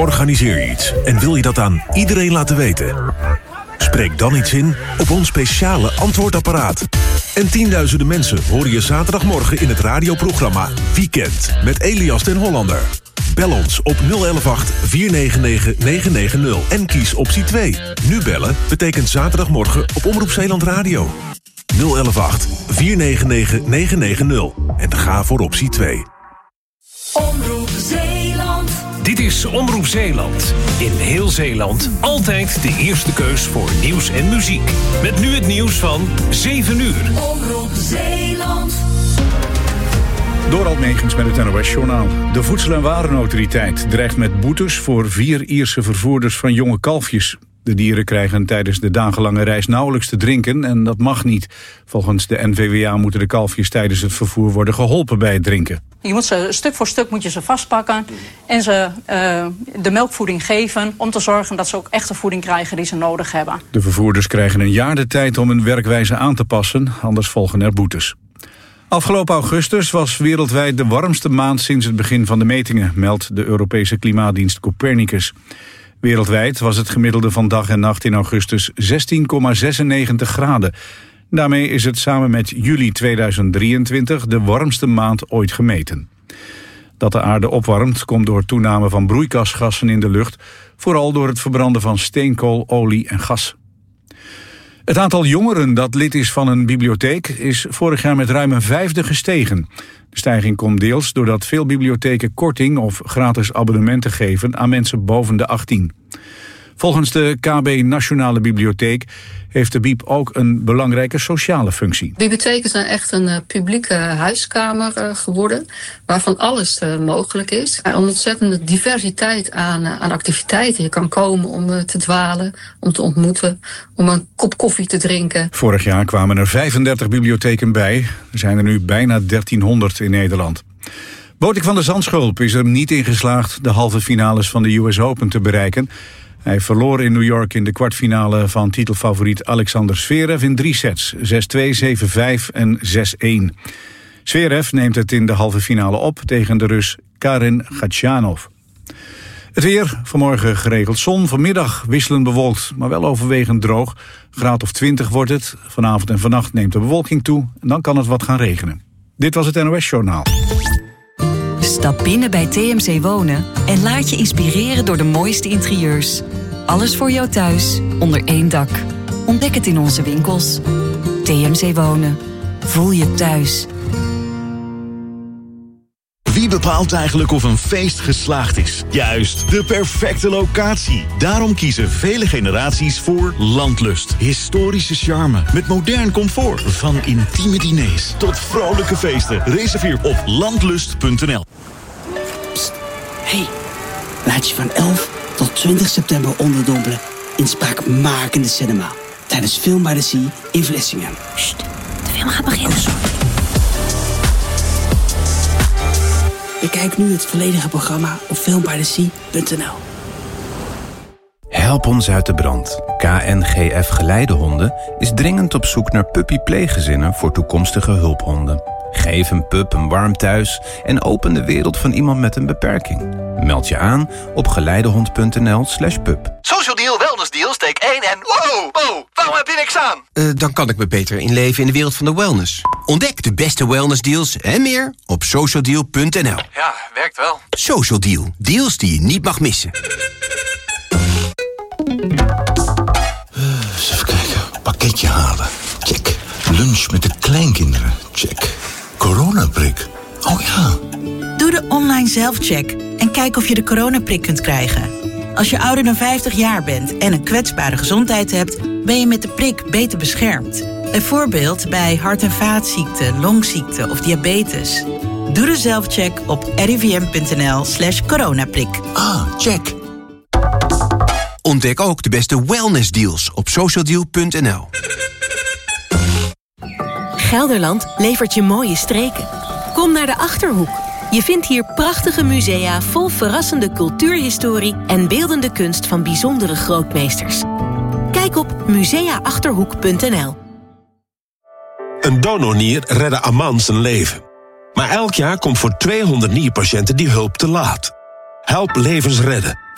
Organiseer je iets en wil je dat aan iedereen laten weten? Spreek dan iets in op ons speciale antwoordapparaat. En tienduizenden mensen horen je zaterdagmorgen in het radioprogramma Weekend met Elias den Hollander. Bel ons op 0118 499 990 en kies optie 2. Nu bellen betekent zaterdagmorgen op Omroep Zeeland Radio. 0118 499 990 en ga voor optie 2. Omroep Zeeland. Dit is Omroep Zeeland. In heel Zeeland altijd de eerste keus voor nieuws en muziek. Met nu het nieuws van 7 uur. Omroep Zeeland. Dorald Megens met het NOS-journaal. De Voedsel- en Warenautoriteit dreigt met boetes voor 4 Ierse vervoerders van jonge kalfjes. De dieren krijgen tijdens de dagenlange reis nauwelijks te drinken en dat mag niet. Volgens de NVWA moeten de kalfjes tijdens het vervoer worden geholpen bij het drinken. Je moet ze stuk voor stuk moet je ze vastpakken en ze de melkvoeding geven om te zorgen dat ze ook echt de voeding krijgen die ze nodig hebben. De vervoerders krijgen een jaar de tijd om hun werkwijze aan te passen, anders volgen er boetes. Afgelopen augustus was wereldwijd de warmste maand sinds het begin van de metingen, meldt de Europese klimaatdienst Copernicus. Wereldwijd was het gemiddelde van dag en nacht in augustus 16,96 graden. Daarmee is het samen met juli 2023 de warmste maand ooit gemeten. Dat de aarde opwarmt komt door toename van broeikasgassen in de lucht, vooral door het verbranden van steenkool, olie en gas. Het aantal jongeren dat lid is van een bibliotheek is vorig jaar met ruim een vijfde gestegen. De stijging komt deels doordat veel bibliotheken korting of gratis abonnementen geven aan mensen boven de 18. Volgens de KB Nationale Bibliotheek heeft de BIEB ook een belangrijke sociale functie. Bibliotheken zijn echt een publieke huiskamer geworden, waarvan alles mogelijk is. Een ontzettende diversiteit aan activiteiten. Je kan komen om te dwalen, om te ontmoeten, om een kop koffie te drinken. Vorig jaar kwamen er 35 bibliotheken bij. Er zijn er nu bijna 1300 in Nederland. Botik van der Zandschulp is er niet in geslaagd de halve finales van de US Open te bereiken. Hij verloor in New York in de kwartfinale van titelfavoriet Alexander Zverev in 3 sets. 6-2, 7-5 en 6-1. Zverev neemt het in de halve finale op tegen de Rus Karen Khachanov. Het weer, vanmorgen geregeld zon, vanmiddag wisselend bewolkt, maar wel overwegend droog. Graad of 20 wordt het. Vanavond en vannacht neemt de bewolking toe en dan kan het wat gaan regenen. Dit was het NOS-journaal. Stap binnen bij TMC Wonen en laat je inspireren door de mooiste interieurs. Alles voor jou thuis, onder één dak. Ontdek het in onze winkels. TMC Wonen. Voel je thuis. Wie bepaalt eigenlijk of een feest geslaagd is? Juist, de perfecte locatie. Daarom kiezen vele generaties voor Landlust. Historische charme met modern comfort. Van intieme diners tot vrolijke feesten. Reserveer op landlust.nl. Psst, hey, laat je van 11 tot 20 september onderdompelen in spraakmakende cinema. Tijdens Film by the Sea in Vlissingen. Sst, de film gaat beginnen. Bekijk nu het volledige programma op filmbythesea.nl. Help ons uit de brand. KNGF Geleidehonden is dringend op zoek naar puppy-pleeggezinnen voor toekomstige hulphonden. Geef een pup een warm thuis en open de wereld van iemand met een beperking. Meld je aan op geleidehond.nl/pup. Social Deal, Wellness Deal, steek 1 en wow, waarom heb je niks aan? Dan kan ik me beter inleven in de wereld van de wellness. Ontdek de beste wellness deals en meer op socialdeal.nl. Ja, werkt wel. Social Deal, deals die je niet mag missen. Eens even kijken, pakketje halen, check. Lunch met de kleinkinderen, check. Coronaprik, oh ja. Doe de online zelfcheck en kijk of je de coronaprik kunt krijgen. Als je ouder dan 50 jaar bent en een kwetsbare gezondheid hebt, ben je met de prik beter beschermd. Bijvoorbeeld bij hart- en vaatziekten, longziekten of diabetes. Doe de zelfcheck op rivm.nl/coronaprik. Ah, check. Ontdek ook de beste wellness deals op socialdeal.nl. Gelderland levert je mooie streken. Kom naar de Achterhoek. Je vindt hier prachtige musea vol verrassende cultuurhistorie en beeldende kunst van bijzondere grootmeesters. Kijk op museaachterhoek.nl. Een donornier redde Aman zijn leven. Maar elk jaar komt voor 200 nierpatiënten die hulp te laat. Help levens redden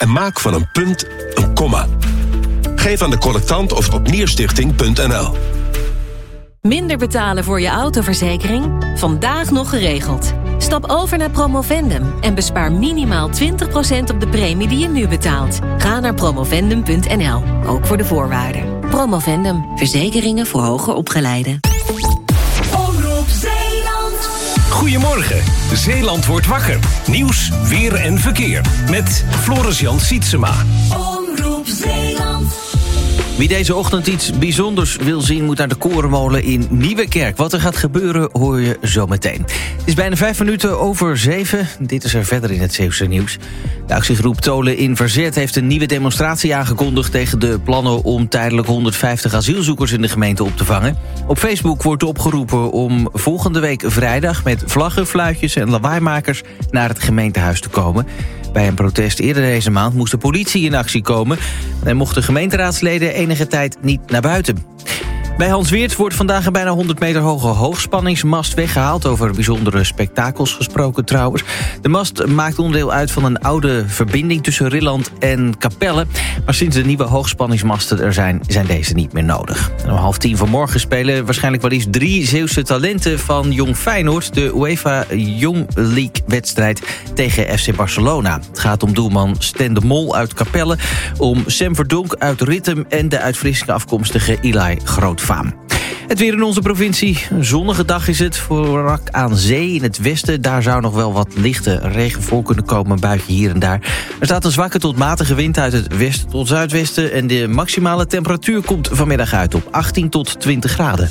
en maak van een punt een komma. Geef aan de collectant of op nierstichting.nl. Minder betalen voor je autoverzekering? Vandaag nog geregeld. Stap over naar Promovendum en bespaar minimaal 20% op de premie die je nu betaalt. Ga naar promovendum.nl, ook voor de voorwaarden. Promovendum, verzekeringen voor hoger opgeleiden. Omroep Zeeland. Goedemorgen, Zeeland wordt wakker. Nieuws, weer en verkeer. Met Floris-Jan Sietsema. Omroep Zeeland. Wie deze ochtend iets bijzonders wil zien moet naar de Korenmolen in Nieuwekerk. Wat er gaat gebeuren hoor je zo meteen. Het is bijna 5 minuten over 7. Dit is er verder in het Zeeuwse nieuws. De actiegroep Tolen in Verzet heeft een nieuwe demonstratie aangekondigd tegen de plannen om tijdelijk 150 asielzoekers in de gemeente op te vangen. Op Facebook wordt opgeroepen om volgende week vrijdag met vlaggen, fluitjes en lawaaimakers naar het gemeentehuis te komen. Bij een protest eerder deze maand moest de politie in actie komen en mochten gemeenteraadsleden enige tijd niet naar buiten. Bij Hans Weert wordt vandaag een bijna 100 meter hoge hoogspanningsmast weggehaald. Over bijzondere spektakels gesproken trouwens. De mast maakt onderdeel uit van een oude verbinding tussen Rilland en Capelle. Maar sinds de nieuwe hoogspanningsmasten er zijn deze niet meer nodig. En om 9:30 vanmorgen spelen waarschijnlijk wel eens 3 Zeeuwse talenten van Jong Feyenoord de UEFA Young League wedstrijd tegen FC Barcelona. Het gaat om doelman Sten de Mol uit Capelle, om Sam Verdonk uit Rittem en de uit Vlissingen afkomstige Eli Grootvaam. Het weer in onze provincie. Een zonnige dag is het, vooral aan zee in het westen. Daar zou nog wel wat lichte regen voor kunnen komen, een buitje hier en daar. Er staat een zwakke tot matige wind uit het westen tot zuidwesten en de maximale temperatuur komt vanmiddag uit op 18 tot 20 graden.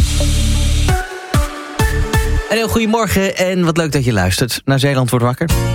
Een heel goedemorgen en wat leuk dat je luistert naar Zeeland wordt wakker.